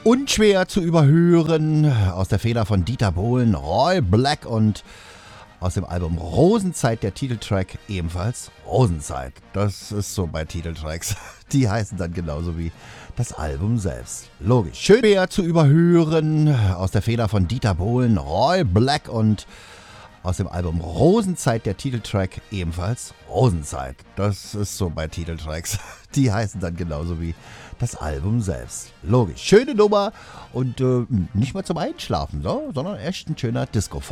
Unschwer zu überhören aus der Feder von Dieter Bohlen, Roy Black und aus dem Album Rosenzeit der Titeltrack ebenfalls Rosenzeit. Das ist so bei Titeltracks. Die heißen dann genauso wie das Album selbst. Logisch. Schwer zu überhören aus der Feder von Dieter Bohlen, Roy Black und aus dem Album Rosenzeit der Titeltrack ebenfalls Rosenzeit. Das ist so bei Titeltracks. Die heißen dann genauso wie das Album selbst. Logisch. Schöne Nummer und nicht mal zum Einschlafen, so, sondern echt ein schöner Disco-Funk.